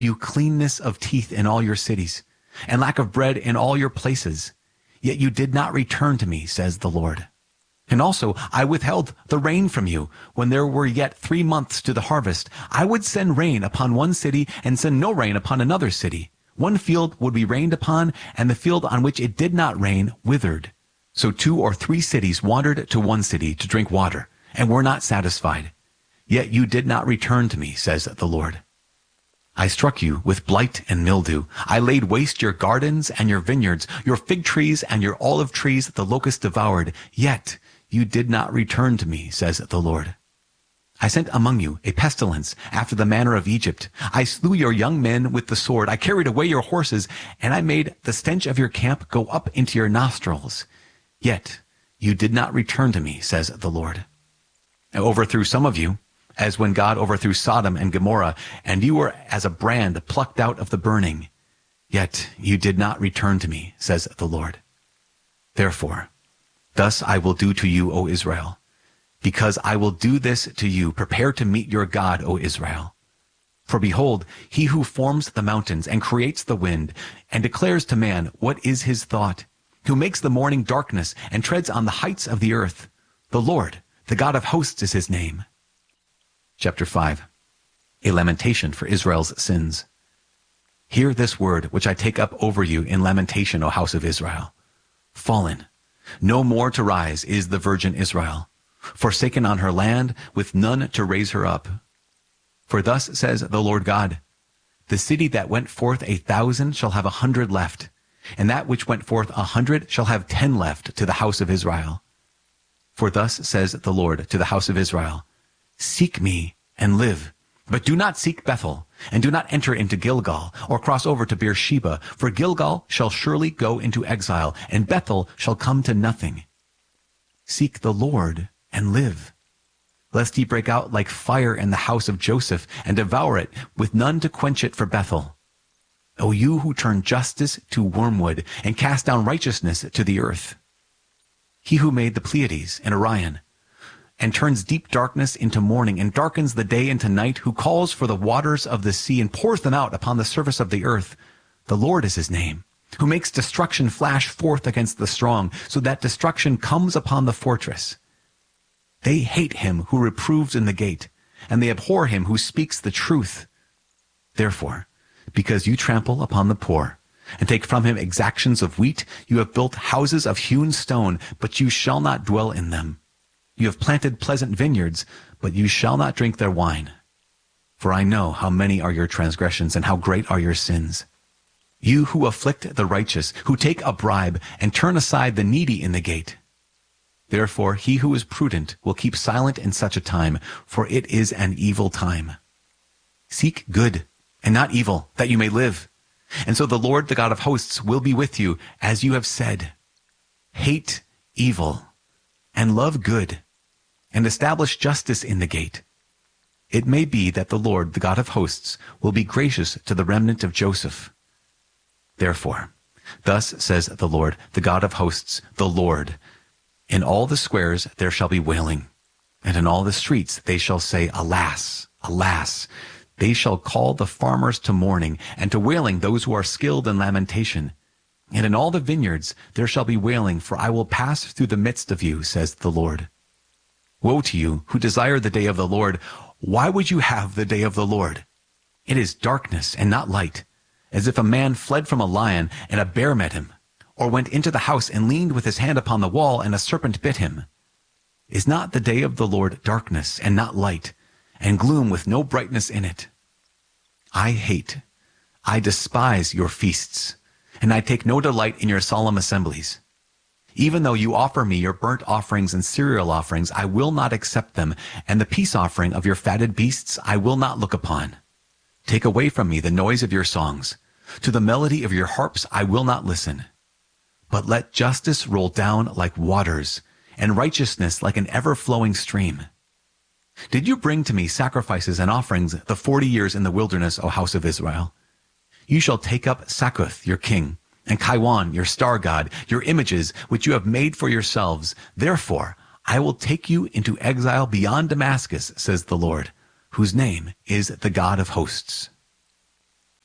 you cleanness of teeth in all your cities, and lack of bread in all your places. Yet you did not return to me, says the Lord. And also I withheld the rain from you when there were yet 3 months to the harvest. I would send rain upon one city and send no rain upon another city. One field would be rained upon, and the field on which it did not rain withered. So 2 or 3 cities wandered to one city to drink water, and were not satisfied. Yet you did not return to me, says the Lord. I struck you with blight and mildew. I laid waste your gardens and your vineyards, your fig trees and your olive trees the locust devoured. Yet you did not return to me, says the Lord. I sent among you a pestilence after the manner of Egypt. I slew your young men with the sword. I carried away your horses, and I made the stench of your camp go up into your nostrils. Yet you did not return to me, says the Lord. I overthrew some of you, as when God overthrew Sodom and Gomorrah, and you were as a brand plucked out of the burning. Yet you did not return to me, says the Lord. Therefore, thus I will do to you, O Israel. Because I will do this to you, prepare to meet your God, O Israel. For behold, he who forms the mountains and creates the wind, and declares to man what is his thought, who makes the morning darkness and treads on the heights of the earth. The Lord, the God of hosts, is his name. Chapter 5. A lamentation for Israel's sins. Hear this word which I take up over you in lamentation, O house of Israel. Fallen, no more to rise is the virgin Israel, forsaken on her land, with none to raise her up. For thus says the Lord God, the city that went forth 1,000 shall have 100 left, and that which went forth 100 shall have 10 left to the house of Israel. For thus says the Lord to the house of Israel, seek me and live, but do not seek Bethel, and do not enter into Gilgal, or cross over to Beersheba, for Gilgal shall surely go into exile, and Bethel shall come to nothing. Seek the Lord and live, lest he break out like fire in the house of Joseph, and devour it, with none to quench it for Bethel. O you who turn justice to wormwood, and cast down righteousness to the earth. He who made the Pleiades and Orion, and turns deep darkness into morning, and darkens the day into night, who calls for the waters of the sea, and pours them out upon the surface of the earth. The Lord is his name, who makes destruction flash forth against the strong, so that destruction comes upon the fortress. They hate him who reproves in the gate, and they abhor him who speaks the truth. Therefore, because you trample upon the poor, and take from him exactions of wheat, you have built houses of hewn stone, but you shall not dwell in them. You have planted pleasant vineyards, but you shall not drink their wine. For I know how many are your transgressions, and how great are your sins. You who afflict the righteous, who take a bribe, and turn aside the needy in the gate. Therefore he who is prudent will keep silent in such a time, for it is an evil time. Seek good, and not evil, that you may live. And so the Lord, the God of hosts, will be with you, as you have said. Hate evil, and love good, and establish justice in the gate. It may be that the Lord, the God of hosts, will be gracious to the remnant of Joseph. Therefore, thus says the Lord, the God of hosts, the Lord, in all the squares there shall be wailing, and in all the streets they shall say, Alas, alas! They shall call the farmers to mourning, and to wailing those who are skilled in lamentation. And in all the vineyards there shall be wailing, for I will pass through the midst of you, says the Lord. Woe to you who desire the day of the Lord! Why would you have the day of the Lord? It is darkness and not light, as if a man fled from a lion and a bear met him, or went into the house and leaned with his hand upon the wall and a serpent bit him. Is not the day of the Lord darkness and not light, and gloom with no brightness in it? I despise your feasts, and I take no delight in your solemn assemblies. Even though you offer me your burnt offerings and cereal offerings, I will not accept them, and the peace offering of your fatted beasts I will not look upon. Take away from me the noise of your songs. To the melody of your harps I will not listen. But let justice roll down like waters, and righteousness like an ever-flowing stream. Did you bring to me sacrifices and offerings the 40 years in the wilderness, O house of Israel? You shall take up Sakkuth, your king, and Kaiwan, your star god, your images, which you have made for yourselves. Therefore, I will take you into exile beyond Damascus, says the Lord, whose name is the God of hosts.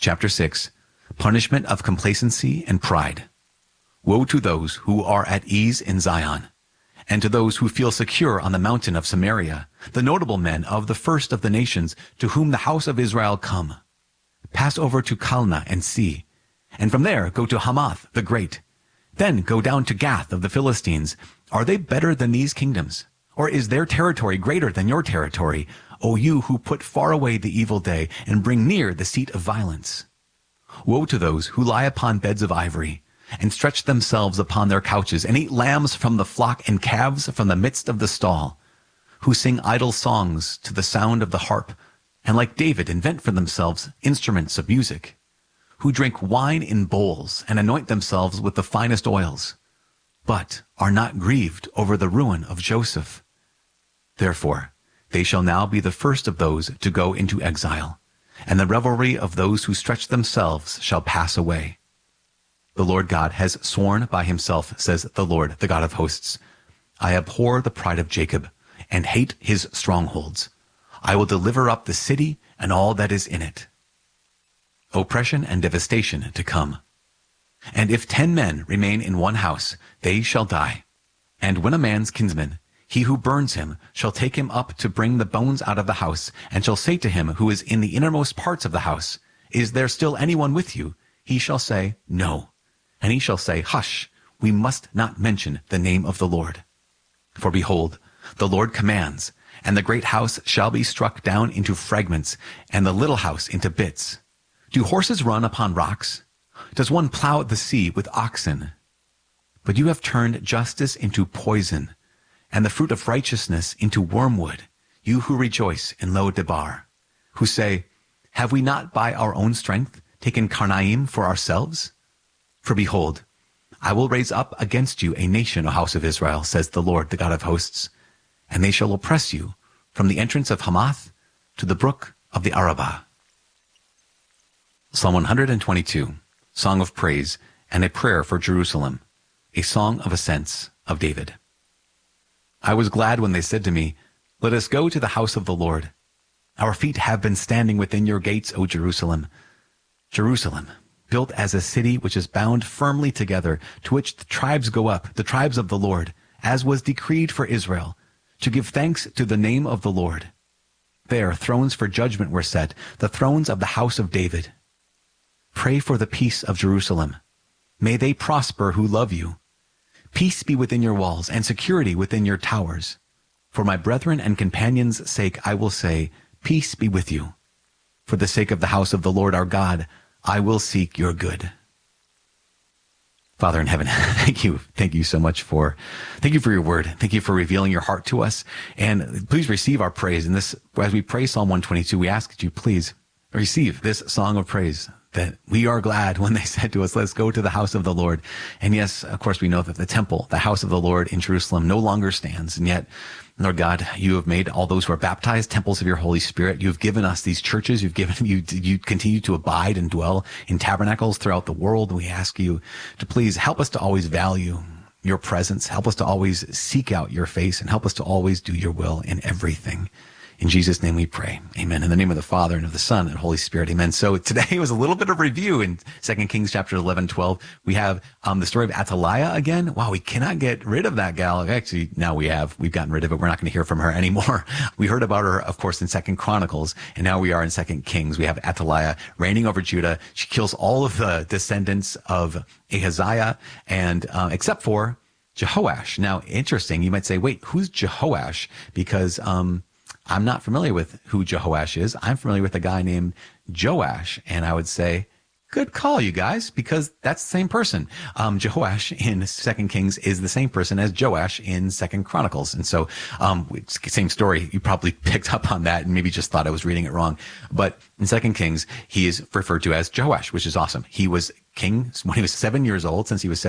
Chapter 6, Punishment of Complacency and Pride. Woe to those who are at ease in Zion, and to those who feel secure on the mountain of Samaria, the notable men of the first of the nations, to whom the house of Israel come. Pass over to Calneh and see, and from there go to Hamath the great. Then go down to Gath of the Philistines. Are they better than these kingdoms? Or is their territory greater than your territory, O you who put far away the evil day and bring near the seat of violence? Woe to those who lie upon beds of ivory, and stretch themselves upon their couches, and eat lambs from the flock and calves from the midst of the stall, who sing idle songs to the sound of the harp, and like David invent for themselves instruments of music, who drink wine in bowls and anoint themselves with the finest oils, but are not grieved over the ruin of Joseph. Therefore, they shall now be the first of those to go into exile, and the revelry of those who stretch themselves shall pass away. The Lord God has sworn by himself, says the Lord, the God of hosts, I abhor the pride of Jacob, and hate his strongholds. I will deliver up the city and all that is in it. Oppression and devastation to come. And if 10 men remain in one house, they shall die. And when a man's kinsman, he who burns him, shall take him up to bring the bones out of the house, and shall say to him who is in the innermost parts of the house, Is there still anyone with you? He shall say, No. And he shall say, Hush, we must not mention the name of the Lord. For behold, the Lord commands, and the great house shall be struck down into fragments, and the little house into bits. Do horses run upon rocks? Does one plow the sea with oxen? But you have turned justice into poison, and the fruit of righteousness into wormwood, you who rejoice in Lo-debar, who say, Have we not by our own strength taken Karnaim for ourselves? For behold, I will raise up against you a nation, O house of Israel, says the Lord, the God of hosts, and they shall oppress you from the entrance of Hamath to the brook of the Arabah. Psalm 122, Song of Praise and a Prayer for Jerusalem, a Song of Ascents of David. I was glad when they said to me, Let us go to the house of the Lord. Our feet have been standing within your gates, O Jerusalem. Jerusalem, built as a city which is bound firmly together, to which the tribes go up, the tribes of the Lord, as was decreed for Israel, to give thanks to the name of the Lord. There thrones for judgment were set, the thrones of the house of David. Pray for the peace of Jerusalem. May they prosper who love you. Peace be within your walls, and security within your towers. For my brethren and companions' sake I will say, Peace be with you. For the sake of the house of the Lord our God, I will seek your good. Father in heaven, thank you. Thank you so much thank you for your word. Thank you for revealing your heart to us. And please receive our praise. And this, as we pray Psalm 122, we ask that you please receive this song of praise, that we are glad when they said to us, let's go to the house of the Lord. And yes, of course, we know that the temple, the house of the Lord in Jerusalem, no longer stands. And yet, Lord God, you have made all those who are baptized temples of your Holy Spirit. You have given us these churches. You continue to abide and dwell in tabernacles throughout the world. We ask you to please help us to always value your presence. Help us to always seek out your face, and help us to always do your will in everything. In Jesus' name we pray. Amen. In the name of the Father, and of the Son, and Holy Spirit. Amen. So today was a little bit of review in 2 Kings chapter 11, 12. We have the story of Athaliah again. Wow, we cannot get rid of that gal. Actually, now we've gotten rid of it. We're not going to hear from her anymore. We heard about her, of course, in 2 Chronicles, and now we are in 2 Kings. We have Athaliah reigning over Judah. She kills all of the descendants of Ahaziah, and except for Jehoash. Now, interesting. You might say, wait, who's Jehoash? Because I'm not familiar with who Jehoash is. I'm familiar with a guy named Joash, and I would say, good call, you guys, because that's the same person. Jehoash in 2 Kings is the same person as Joash in 2 Chronicles. And so, same story. You probably picked up on that and maybe just thought I was reading it wrong. But in 2 Kings, he is referred to as Joash, which is awesome. He was king when he was 7 years old,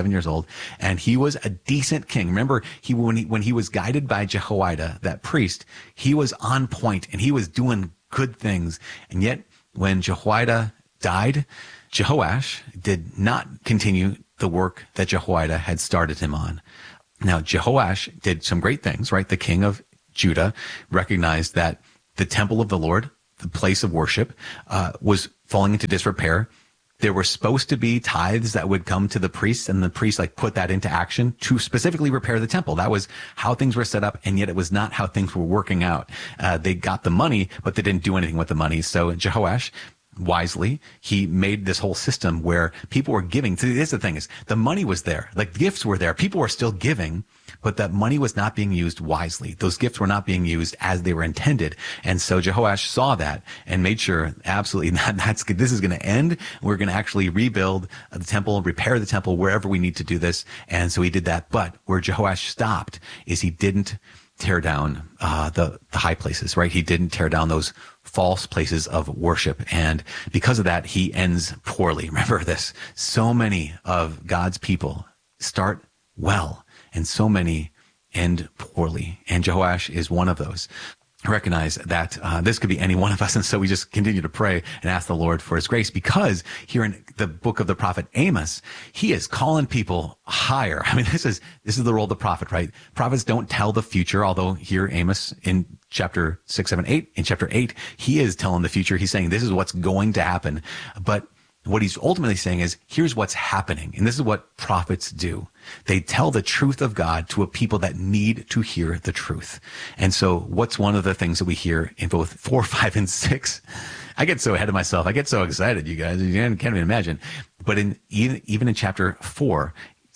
and he was a decent king. Remember, when he was guided by Jehoiada, that priest, he was on point and he was doing good things. And yet, when Jehoiada died, Jehoash did not continue the work that Jehoiada had started him on. Now, Jehoash did some great things, right? The king of Judah recognized that the temple of the Lord the place of worship was falling into disrepair. There were supposed to be tithes that would come to the priests, and the priests put that into action to specifically repair the temple. That was how things were set up, and yet it was not how things were working out. They got the money, but they didn't do anything with the money. So Jehoash, wisely, he made this whole system where people were giving. So this is the thing, is the money was there, gifts were there, people were still giving, but that money was not being used wisely. Those gifts were not being used as they were intended. And so Jehoash saw that and made sure, absolutely, that's good. This is going to end. We're going to actually rebuild the temple, repair the temple wherever we need to do this. And so he did that. But where Jehoash stopped is he didn't tear down the high places, right? He didn't tear down those false places of worship. And because of that, he ends poorly. Remember this. So many of God's people start well, and so many end poorly. And Jehoash is one of those. Recognize that this could be any one of us. And so we just continue to pray and ask the Lord for his grace, because here in the book of the prophet Amos, he is calling people higher. I mean, this is the role of the prophet, right? Prophets don't tell the future, although here Amos in chapter 6, 7, 8, in chapter 8, he is telling the future. He's saying this is what's going to happen. But what he's ultimately saying is, here's what's happening. And this is what prophets do. They tell the truth of God to a people that need to hear the truth. And so what's one of the things that we hear in both 4, 5, and 6? I get so ahead of myself. I get so excited, you guys. You can't even imagine. But even in chapter 4,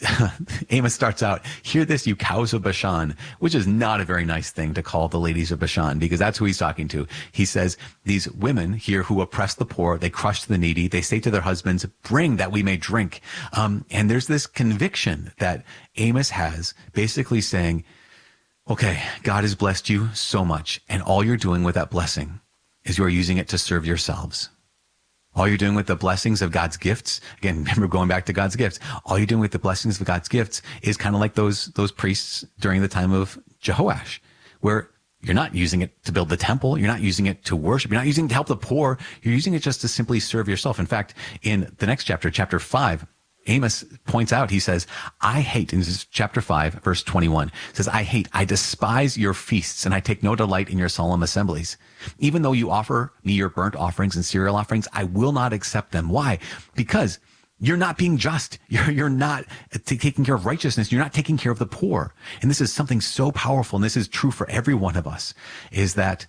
Amos starts out, hear this, you cows of Bashan, which is not a very nice thing to call the ladies of Bashan, because that's who he's talking to. He says, these women here who oppress the poor, they crush the needy, they say to their husbands, bring that we may drink. And there's this conviction that Amos has, basically saying, okay, God has blessed you so much, and all you're doing with that blessing is you're using it to serve yourselves. All you're doing with the blessings of God's gifts, again, remember going back to God's gifts, all you're doing with the blessings of God's gifts is kind of like those priests during the time of Jehoash, where you're not using it to build the temple. You're not using it to worship. You're not using it to help the poor. You're using it just to simply serve yourself. In fact, in the next chapter, chapter 5, Amos points out, he says, I hate, in this is chapter 5, verse 21, says, I despise your feasts, and I take no delight in your solemn assemblies. Even though you offer me your burnt offerings and cereal offerings, I will not accept them. Why? Because you're not being just. You're not taking care of righteousness. You're not taking care of the poor. And this is something so powerful, and this is true for every one of us, is that,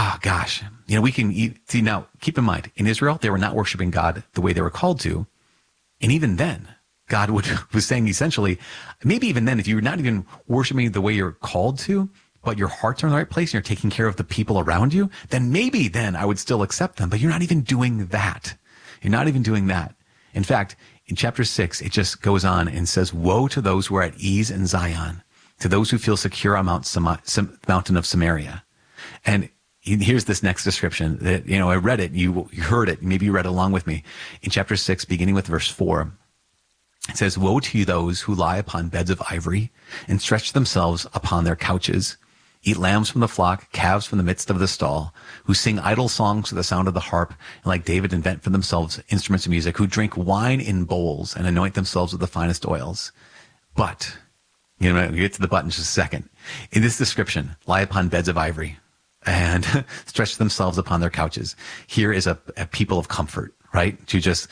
we can see now, keep in mind, in Israel, they were not worshiping God the way they were called to. And even then, God was saying essentially, maybe even then, if you're not even worshiping the way you're called to, but your heart's are in the right place and you're taking care of the people around you, then maybe then I would still accept them. But you're not even doing that. You're not even doing that. In fact, in chapter 6, it just goes on and says, woe to those who are at ease in Zion, to those who feel secure on mountain of Samaria. And here's this next description that, I read it, you heard it, maybe you read along with me. In chapter 6, beginning with verse 4, it says, woe to you those who lie upon beds of ivory and stretch themselves upon their couches, eat lambs from the flock, calves from the midst of the stall, who sing idle songs to the sound of the harp, and like David invent for themselves instruments of music, who drink wine in bowls and anoint themselves with the finest oils. But, we'll get to the but in just a second. In this description, lie upon beds of ivory and stretch themselves upon their couches. Here is a people of comfort, right? To just,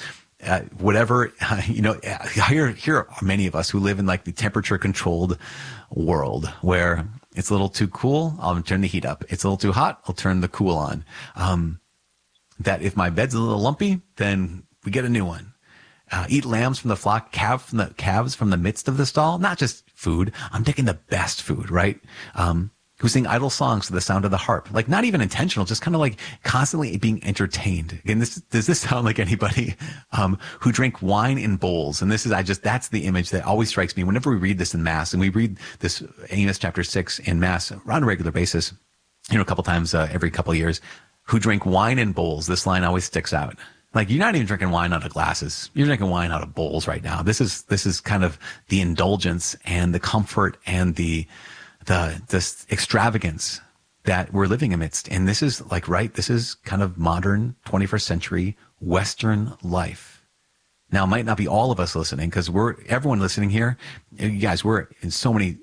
here are many of us who live in the temperature controlled world where it's a little too cool, I'll turn the heat up. It's a little too hot, I'll turn the cool on. That if my bed's a little lumpy, then we get a new one. Eat lambs from the flock, calves from the midst of the stall. Not just food. I'm taking the best food, right? Who sing idle songs to the sound of the harp. Not even intentional, just kind of constantly being entertained. Again, does this sound like anybody who drink wine in bowls? And that's the image that always strikes me whenever we read this in Mass. And we read this Amos chapter 6 in Mass on a regular basis, a couple times every couple of years. Who drink wine in bowls. This line always sticks out. You're not even drinking wine out of glasses. You're drinking wine out of bowls right now. This is kind of the indulgence and the comfort and the extravagance that we're living amidst. And this is this is kind of modern 21st century Western life. Now, it might not be all of us listening, because everyone listening here, you guys, we're in so many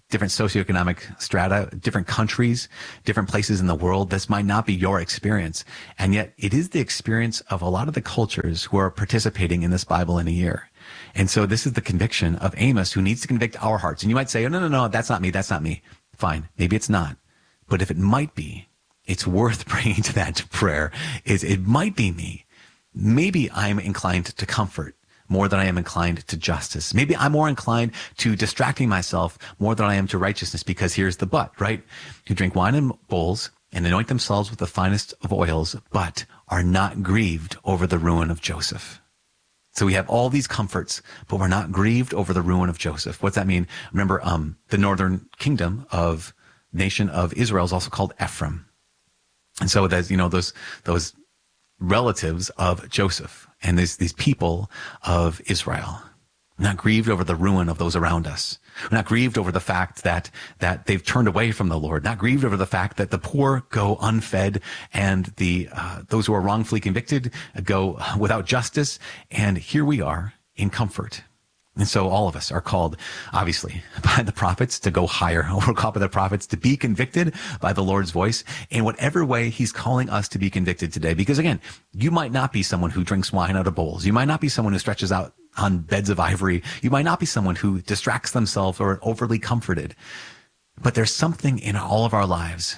different socioeconomic strata, different countries, different places in the world. This might not be your experience. And yet it is the experience of a lot of the cultures who are participating in this Bible in a year. And so this is the conviction of Amos, who needs to convict our hearts. And you might say, oh, no, that's not me. That's not me. Fine. Maybe it's not. But if it might be, it's worth praying to that prayer. It might be me. Maybe I'm inclined to comfort more than I am inclined to justice. Maybe I'm more inclined to distracting myself more than I am to righteousness, because here's the but, right? Who drink wine in bowls and anoint themselves with the finest of oils, but are not grieved over the ruin of Joseph. So we have all these comforts, but we're not grieved over the ruin of Joseph. What's that mean? Remember, the northern kingdom of nation of Israel is also called Ephraim. And so there's, those relatives of Joseph and these people of Israel. We're not grieved over the ruin of those around us. We're not grieved over the fact that they've turned away from the Lord. Not grieved over the fact that the poor go unfed and those who are wrongfully convicted go without justice. And here we are in comfort. And so all of us are called, obviously, by the prophets to go higher. We're called by the prophets to be convicted by the Lord's voice in whatever way he's calling us to be convicted today. Because again, you might not be someone who drinks wine out of bowls. You might not be someone who stretches out on beds of ivory. You might not be someone who distracts themselves or overly comforted. But there's something in all of our lives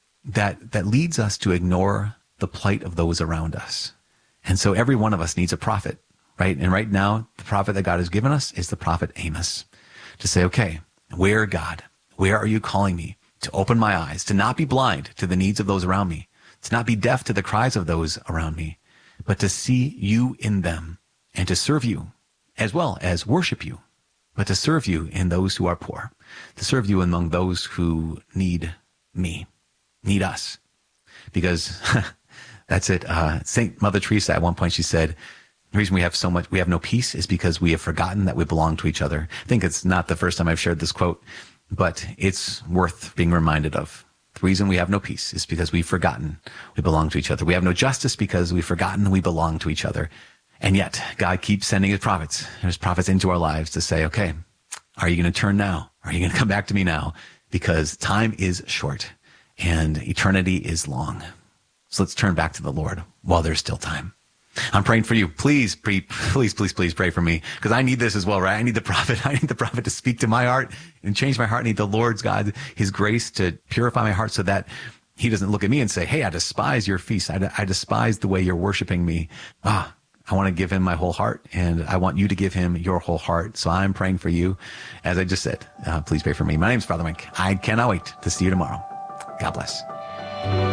that leads us to ignore the plight of those around us. And so every one of us needs a prophet. Right? And right now, the prophet that God has given us is the prophet Amos, to say, okay, where, God, where are you calling me to open my eyes, to not be blind to the needs of those around me, to not be deaf to the cries of those around me, but to see you in them and to serve you as well as worship you, but to serve you in those who are poor, to serve you among those who need me, need us. Because that's it. Saint Mother Teresa, at one point, she said, the reason we have no peace is because we have forgotten that we belong to each other. I think it's not the first time I've shared this quote, but it's worth being reminded of. The reason we have no peace is because we've forgotten we belong to each other. We have no justice because we've forgotten we belong to each other. And yet God keeps sending his prophets into our lives to say, okay, are you going to turn now? Are you going to come back to me now? Because time is short and eternity is long. So let's turn back to the Lord while there's still time. I'm praying for you. Please pray for me, because I need this as well, right? I need the prophet. I need the prophet to speak to my heart and change my heart. I need the Lord's God, his grace to purify my heart so that he doesn't look at me and say, hey, I despise your feast. I despise the way you're worshiping me. I want to give him my whole heart, and I want you to give him your whole heart. So I'm praying for you. As I just said, please pray for me. My name's Father Mike. I cannot wait to see you tomorrow. God bless.